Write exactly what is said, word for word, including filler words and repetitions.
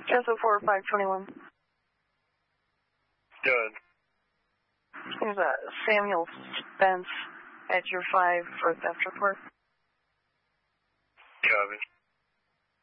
S O four five twenty-one. Done. There's a Samuel Spence at your five for theft report. Copy.